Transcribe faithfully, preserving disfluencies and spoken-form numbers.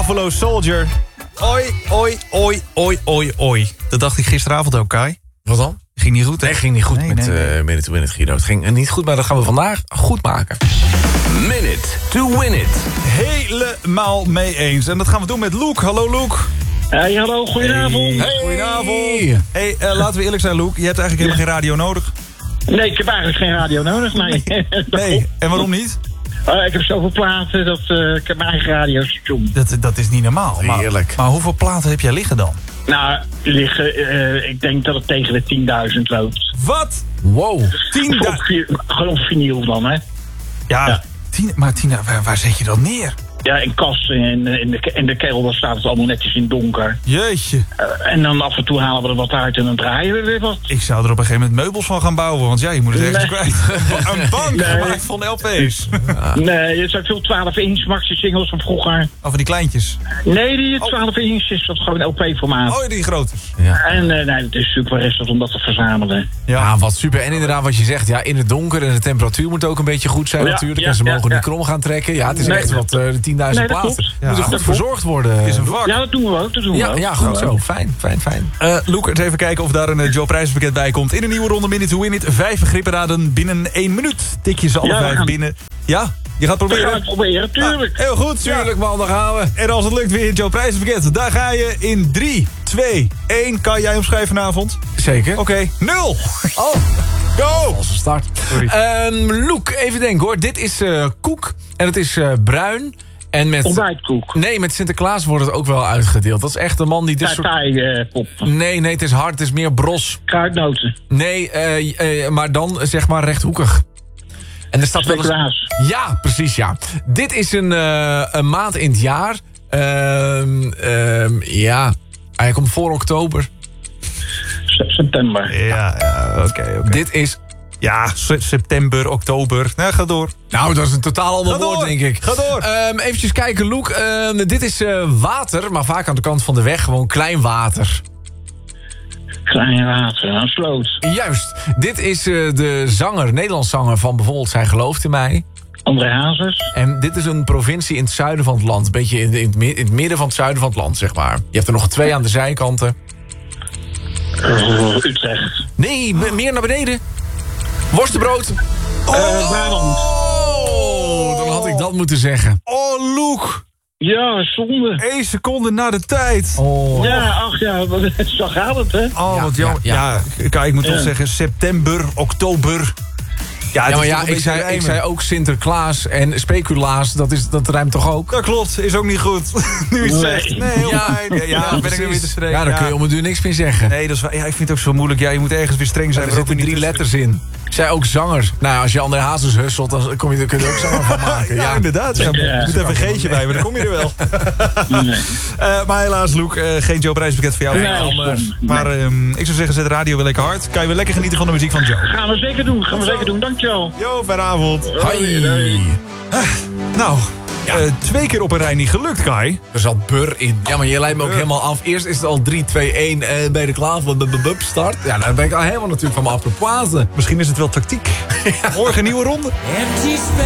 Buffalo Soldier. Oi, oi, oi, oi, oi, oi. Dat dacht ik gisteravond ook, Kai. Wat dan? Ging niet goed, hè? Nee, ging niet goed nee, met nee, nee. Uh, Minute to Win It, Guido. Het ging niet goed, maar dat gaan we vandaag goed maken. Minute to Win It. Helemaal mee eens. En dat gaan we doen met Luke. Hallo, Luke. Hey, hallo, goedenavond. Hey, goedenavond. Hey, uh, laten we eerlijk zijn, Luke. Je hebt eigenlijk helemaal geen radio nodig. Nee, ik heb eigenlijk geen radio nodig, nee. Nee, en waarom niet? Uh, ik heb zoveel platen dat uh, ik heb mijn eigen radiostation. Dat, dat is niet normaal. Heerlijk. Maar, maar hoeveel platen heb jij liggen dan? Nou, liggen, uh, ik denk dat het tegen de tienduizend loopt. Wat? Wow. tienduizend? Gewoon vinyl dan, hè? Ja, Ja. Tien, maar tien, waar, waar zet je dat neer? Ja, in kasten en in de, in de kelder staat het allemaal netjes in donker. Jeetje. Uh, en dan af en toe halen we er wat uit en dan draaien we weer wat. Ik zou er op een gegeven moment meubels van gaan bouwen. Want ja, je moet het ergens Nee. kwijt. Een bank Nee. gemaakt van L P's. Nee, het zijn veel twaalf inch maxi singles van vroeger. Of van die kleintjes. Nee, die twaalf inch is dat gewoon L P-formaat. Oh, die grote. Ja. En uh, nee, het is super rest om dat te verzamelen. Ja, wat super. En inderdaad, wat je zegt, ja, in het donker en de temperatuur moet ook een beetje goed zijn Ja, natuurlijk. ja, en ze ja, mogen ja. niet krom gaan trekken. Ja, het is Nee, echt wat uh, tienduizend nee, dat platen. klopt. Ja, Moet er goed dat verzorgd worden. Het is een vak. Ja, dat doen we ook. Dat doen we Ja, ook. ja, goed zo. Fijn, fijn, fijn. Uh, Luke, eens even kijken of daar een uh, Joe Prijzenpakket bij komt. In een nieuwe ronde Minute to Win It. Vijf begrippen binnen één minuut. Tik je ze alle Ja, we vijf gaan- binnen. Ja, je gaat We gaan proberen. het proberen, tuurlijk. Ah, heel goed. Ja. Tuurlijk, man, daar gaan we. En als het lukt, weer het Joe Prijzenpakket. Daar ga je in drie, twee, één. Kan jij omschrijven vanavond? Zeker. Oké, okay. nul. Oh, Go! als een start. Um, Loek, even denken hoor. Dit is uh, koek en het is uh, bruin. En met, Ontbijtkoek. nee, met Sinterklaas wordt het ook wel uitgedeeld. Dat is echt een man die dit soort... Partijpop. Nee, nee, het is hard, het is meer bros. Kruidnoten. Nee, uh, uh, maar dan zeg maar rechthoekig. En er staat wel eens... Speculaas. Ja, precies, ja. Dit is een, uh, een maand in het jaar. Um, um, ja, hij komt voor oktober. Se- September. Ja, ja, oké, okay, oké. Okay. Dit is... Ja, se- september, oktober. Nou, ga door. Nou, dat is een totaal ander Ga door, woord, denk ik. ga door. Um, eventjes kijken, Loek. Um, dit is uh, water, maar vaak aan de kant van de weg. Gewoon klein water. Klein water. Een sloot. Juist. Dit is uh, de zanger, Nederlands zanger van bijvoorbeeld Zij gelooft in mij. André Hazes. En dit is een provincie in het zuiden van het land. Een beetje in, in, het, mi- in het midden van het zuiden van het land, zeg maar. Je hebt er nog twee aan de zijkanten. Uh, Utrecht. Nee, me- meer naar beneden. Worstenbrood. Uh, Brabant. Oh, dan had ik dat moeten zeggen. Oh, Luke. Ja, zonde. Eén seconde na de tijd. Oh. Ja, ach ja, wat- zo gaat het, hè? Oh, Ja, wat jammer. ja, Ja, ja. kijk, ik moet toch Ja. zeggen, september, oktober. Ja, het Ja, maar is ja, toch een ik beetje zei, ik rijmen. zei ook Sinterklaas en speculaas. Dat, is, dat rijmt toch ook? Dat klopt, is ook niet goed. Nu je het Nee. zegt. Nee, heel Ja. fijn. Ja, ja, ben ik precies. weer weer te streng. Ja, daar kun je om het duur niks meer zeggen. Nee, dat is, wel- ja, ik vind het ook zo moeilijk. Ja, je moet ergens weer streng zijn. Er maar ook zitten weer drie niet te letters in. Ik zei ook zanger. Nou ja, als je André Hazes husselt, dan kom je, kun je er ook zanger van maken. Ja, Ja, inderdaad. Ja. Ja. Er moet even een geetje bij, maar dan kom je er wel. Nee. Uh, maar helaas, Luke, uh, geen Joe Prijzenpakket voor jou. Nee, Jammer. stom. Maar um, ik zou zeggen, zet de radio weer lekker hard. Kan je weer lekker genieten van de muziek van Joe. Gaan we zeker doen, gaan we zeker doen. Dankjewel. Yo, fijne avond. Hoi. Nou, uh, twee keer op een rij niet gelukt, Kai. Er zat bur in. Ja, maar je leidt me ook Bur. helemaal af. Eerst is het al drie, twee, één en ben je er klaar voor de start. Ja, dan ben ik al helemaal natuurlijk van me afgeplaatst. Misschien is het wel tactiek. Morgen een nieuwe ronde. Empty space.